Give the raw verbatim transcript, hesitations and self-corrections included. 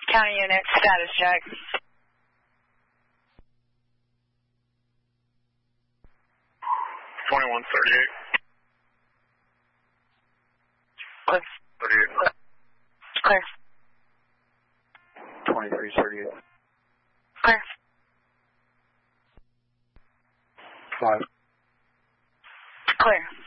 County unit, status check. twenty-one thirty-eight. Clear. thirty-eight. Clear. twenty-three thirty-eight. Clear. Five. Clear.